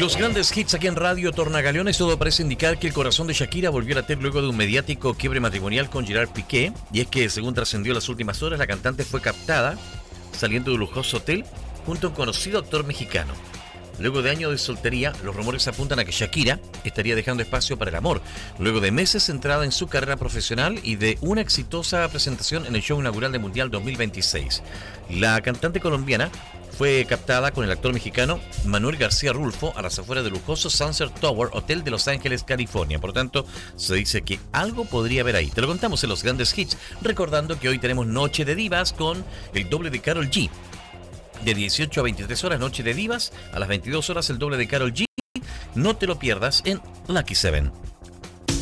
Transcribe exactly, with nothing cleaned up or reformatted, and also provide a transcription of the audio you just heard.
Los grandes hits aquí en Radio Tornagaleones. Todo parece indicar que el corazón de Shakira volvió a latir luego de un mediático quiebre matrimonial con Gerard Piqué. Y es que, según trascendió en las últimas horas, la cantante fue captada saliendo de un lujoso hotel junto a un conocido actor mexicano. Luego de años de soltería, los rumores apuntan a que Shakira estaría dejando espacio para el amor, luego de meses centrada en su carrera profesional y de una exitosa presentación en el show inaugural del Mundial dos mil veintiséis. La cantante colombiana fue captada con el actor mexicano Manuel García Rulfo a las afueras del lujoso Sunset Tower Hotel de Los Ángeles, California. Por lo tanto, se dice que algo podría haber ahí. Te lo contamos en los grandes hits, recordando que hoy tenemos Noche de Divas con el doble de Karol G. De dieciocho a veintitrés horas, Noche de Divas. A las veintidós horas, el doble de Karol G. No te lo pierdas en Lucky Seven.